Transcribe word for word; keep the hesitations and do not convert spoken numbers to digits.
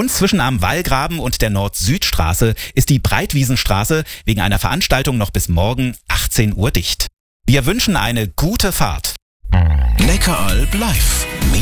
Und zwischen am Wallgraben und der Nord-Süd-Straße ist die Breitwiesenstraße wegen einer Veranstaltung noch bis morgen achtzehn Uhr dicht. Wir wünschen eine gute Fahrt. Neckaralb live.